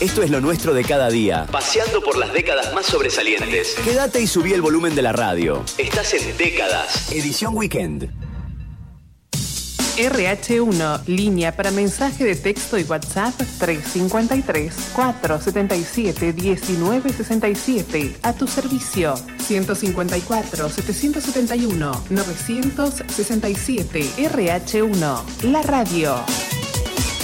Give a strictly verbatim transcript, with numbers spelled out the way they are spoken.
Esto es lo nuestro de cada día. Paseando por las décadas más sobresalientes. Quédate y subí el volumen de la radio. Estás en Décadas. Edición Weekend. R H uno, línea para mensaje de texto y WhatsApp tres cinco tres, cuatro siete siete, uno nueve seis siete. A tu servicio. ciento cincuenta y cuatro, setecientos setenta y uno, novecientos sesenta y siete. R H uno, la radio.